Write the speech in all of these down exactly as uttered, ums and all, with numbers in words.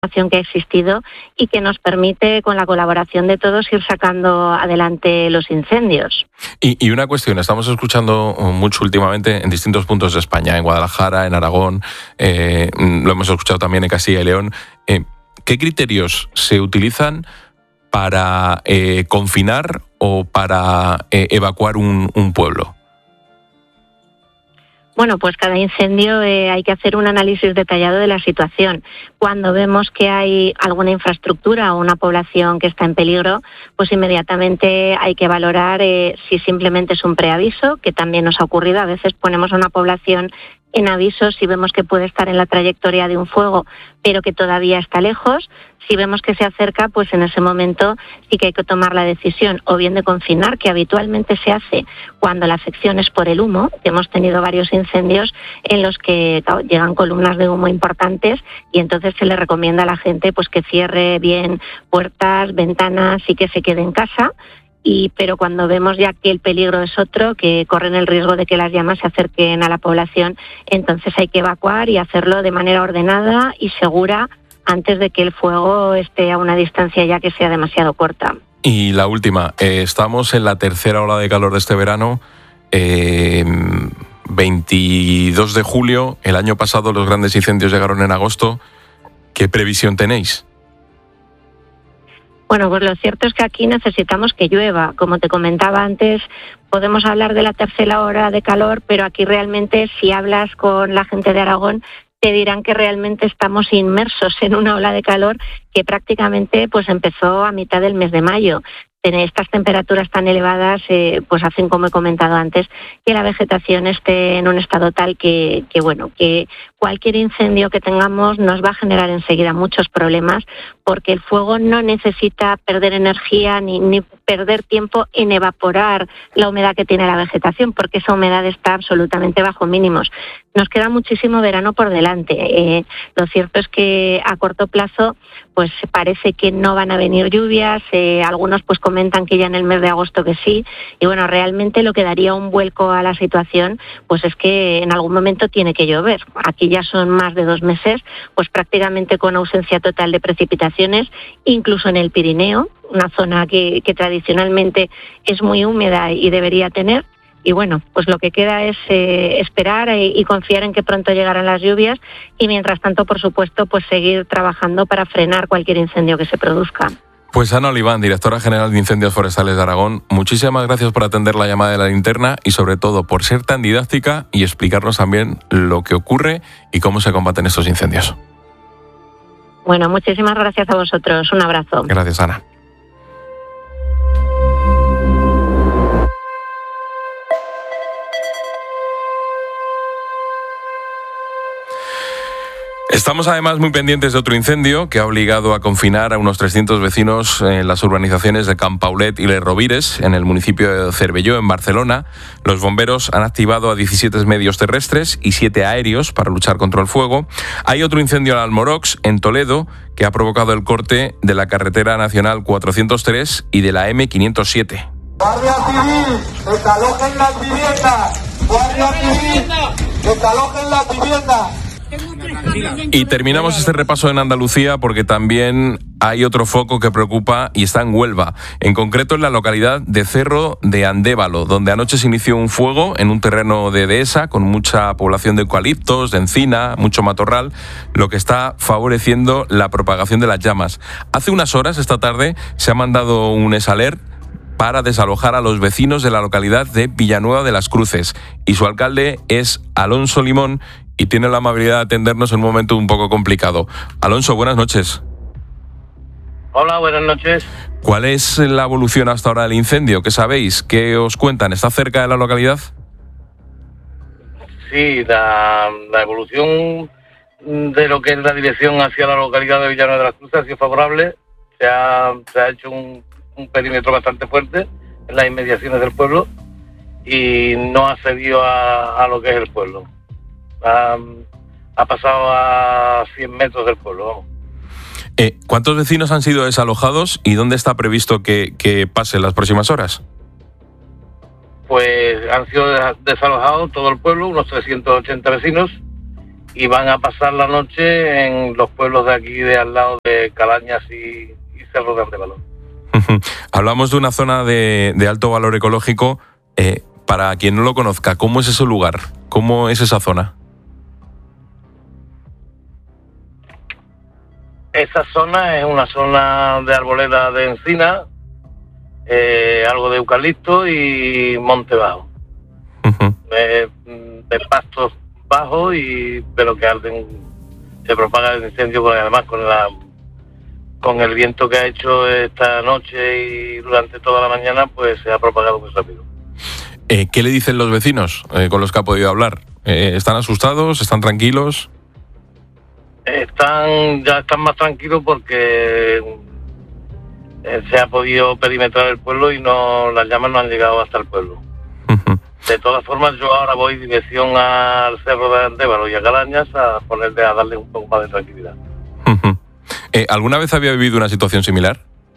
que ha existido y que nos permite, con la colaboración de todos, ir sacando adelante los incendios. Y, y una cuestión, estamos escuchando mucho últimamente en distintos puntos de España, en Guadalajara, en Aragón, eh, lo hemos escuchado también en Castilla y León. Eh, ¿Qué criterios se utilizan para eh, confinar o para eh, evacuar un, un pueblo? Bueno, pues cada incendio eh, hay que hacer un análisis detallado de la situación. Cuando vemos que hay alguna infraestructura o una población que está en peligro, pues inmediatamente hay que valorar eh, si simplemente es un preaviso, que también nos ha ocurrido. A veces ponemos a una población en aviso si vemos que puede estar en la trayectoria de un fuego, pero que todavía está lejos. Si vemos que se acerca, pues en ese momento sí que hay que tomar la decisión o bien de confinar, que habitualmente se hace cuando la afección es por el humo, que hemos tenido varios incendios en los que claro, llegan columnas de humo importantes y entonces se le recomienda a la gente pues que cierre bien puertas, ventanas y que se quede en casa. Y, pero cuando vemos ya que el peligro es otro, que corren el riesgo de que las llamas se acerquen a la población, entonces hay que evacuar y hacerlo de manera ordenada y segura antes de que el fuego esté a una distancia ya que sea demasiado corta. Y la última, eh, estamos en la tercera ola de calor de este verano, eh, veintidós de julio, el año pasado los grandes incendios llegaron en agosto. ¿Qué previsión tenéis? Bueno, pues lo cierto es que aquí necesitamos que llueva. Como te comentaba antes, podemos hablar de la tercera ola de calor, pero aquí realmente si hablas con la gente de Aragón, te dirán que realmente estamos inmersos en una ola de calor que prácticamente pues empezó a mitad del mes de mayo. Estas temperaturas tan elevadas eh, pues hacen, como he comentado antes, que la vegetación esté en un estado tal que, que bueno que cualquier incendio que tengamos nos va a generar enseguida muchos problemas, porque el fuego no necesita perder energía ni, ni perder tiempo en evaporar la humedad que tiene la vegetación, porque esa humedad está absolutamente bajo mínimos. Nos queda muchísimo verano por delante. Eh, lo cierto es que a corto plazo pues parece que no van a venir lluvias, eh, algunos pues comentan que ya en el mes de agosto que sí, y bueno, realmente lo que daría un vuelco a la situación pues es que en algún momento tiene que llover. Aquí ya son más de dos meses, pues prácticamente con ausencia total de precipitaciones, incluso en el Pirineo, una zona que, que tradicionalmente es muy húmeda y debería tener. Y bueno, pues lo que queda es eh, esperar y, y confiar en que pronto llegarán las lluvias y mientras tanto, por supuesto, pues seguir trabajando para frenar cualquier incendio que se produzca. Pues Ana Oliván, directora general de Incendios Forestales de Aragón, muchísimas gracias por atender la llamada de la linterna y sobre todo por ser tan didáctica y explicarnos también lo que ocurre y cómo se combaten estos incendios. Bueno, muchísimas gracias a vosotros. Un abrazo. Gracias, Ana. Estamos además muy pendientes de otro incendio que ha obligado a confinar a unos trescientos vecinos en las urbanizaciones de Can Paulet y Les Rovires, en el municipio de Cervelló, en Barcelona. Los bomberos han activado a diecisiete medios terrestres y siete aéreos para luchar contra el fuego. Hay otro incendio en Almorox, en Toledo, que ha provocado el corte de la carretera nacional cuatrocientos tres y de la eme quinientos siete. Guardia Civil, desalojen las viviendas. Guardia Civil, desalojen las viviendas. Y terminamos este repaso en Andalucía porque también hay otro foco que preocupa y está en Huelva, en concreto en la localidad de Cerro de Andévalo, donde anoche se inició un fuego en un terreno de dehesa con mucha población de eucaliptos, de encina, mucho matorral, lo que está favoreciendo la propagación de las llamas. Hace unas horas, esta tarde, se ha mandado un esalert para desalojar a los vecinos de la localidad de Villanueva de las Cruces y su alcalde es Alonso Limón y tiene la amabilidad de atendernos en un momento un poco complicado. Alonso, buenas noches. Hola, buenas noches. ¿Cuál es la evolución hasta ahora del incendio? ¿Qué sabéis? ¿Qué os cuentan? ¿Está cerca de la localidad? Sí, la, la evolución de lo que es la dirección hacia la localidad de Villanueva de las Cruces ha sido favorable. Se ha, se ha hecho un, un perímetro bastante fuerte en las inmediaciones del pueblo y no ha cedido a, a lo que es el pueblo. Ha, ha pasado a cien metros del pueblo, vamos. Eh, ¿Cuántos vecinos han sido desalojados y dónde está previsto que, que pase en las próximas horas? Pues han sido desalojados todo el pueblo, unos trescientos ochenta vecinos, y van a pasar la noche en los pueblos de aquí, de al lado de Calañas y, y Cerro de Andévalo. Hablamos de una zona de, de alto valor ecológico. Eh, para quien no lo conozca, ¿cómo es ese lugar? ¿Cómo es esa zona? Esa zona es una zona de arboleda de encina, eh, algo de eucalipto y monte bajo. Uh-huh. Eh, de pastos bajos, y pero que arden, se propaga el incendio con, además con la con el viento que ha hecho esta noche y durante toda la mañana, pues se ha propagado muy rápido. Eh, ¿Qué le dicen los vecinos eh, con los que ha podido hablar? Eh, ¿Están asustados? ¿Están tranquilos? Están ya están más tranquilos porque eh, se ha podido perimetrar el pueblo y no las llamas no han llegado hasta el pueblo. Uh-huh. De todas formas, yo ahora voy dirección al Cerro de Andévalo y a Calañas a ponerle a darle un poco más de tranquilidad. Uh-huh. Eh, ¿Alguna vez había vivido una situación similar?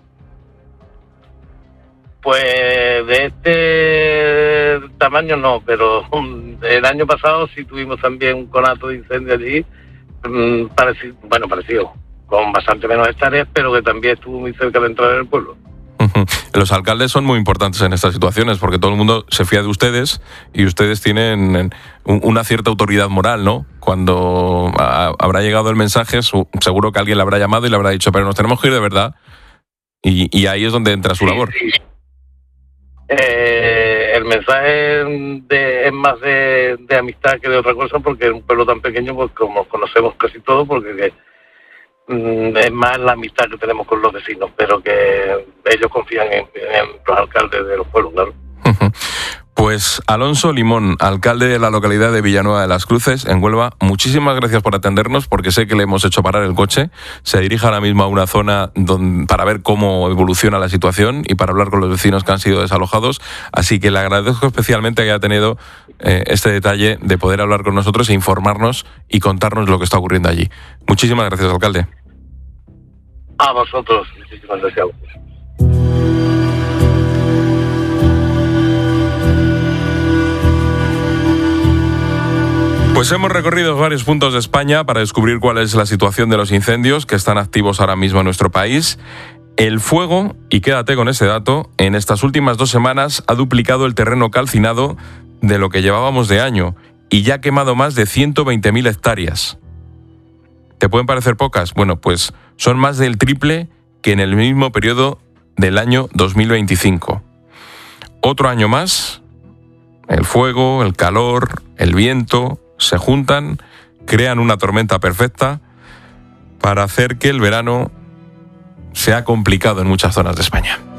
Pues de este tamaño no, pero el año pasado sí tuvimos también un conato de incendio allí, mmm, parecido, bueno, parecido, con bastante menos hectáreas, pero que también estuvo muy cerca de entrar en el pueblo. Uh-huh. Los alcaldes son muy importantes en estas situaciones porque todo el mundo se fía de ustedes y ustedes tienen una cierta autoridad moral, ¿no? Cuando a, habrá llegado el mensaje, su, seguro que alguien le habrá llamado y le habrá dicho, pero nos tenemos que ir de verdad, y, y ahí es donde entra su sí, labor. Sí. Eh, el mensaje de, es más de, de amistad que de otra cosa, porque en un pueblo tan pequeño, pues como conocemos casi todo, porque que, mm, es más la amistad que tenemos con los vecinos, pero que ellos confían en, en los alcaldes de los pueblos, claro. Uh-huh. Pues Alonso Limón, alcalde de la localidad de Villanueva de las Cruces, en Huelva, muchísimas gracias por atendernos, porque sé que le hemos hecho parar el coche. Se dirige ahora mismo a una zona donde, para ver cómo evoluciona la situación y para hablar con los vecinos que han sido desalojados. Así que le agradezco especialmente que haya tenido eh, este detalle de poder hablar con nosotros e informarnos y contarnos lo que está ocurriendo allí. Muchísimas gracias, alcalde. A vosotros, muchísimas gracias. Pues hemos recorrido varios puntos de España para descubrir cuál es la situación de los incendios que están activos ahora mismo en nuestro país. El fuego, y quédate con ese dato, en estas últimas dos semanas ha duplicado el terreno calcinado de lo que llevábamos de año y ya ha quemado más de ciento veinte mil hectáreas. ¿Te pueden parecer pocas? Bueno, pues son más del triple que en el mismo periodo del año dos mil veinticinco. Otro año más, el fuego, el calor, el viento se juntan, crean una tormenta perfecta para hacer que el verano sea complicado en muchas zonas de España.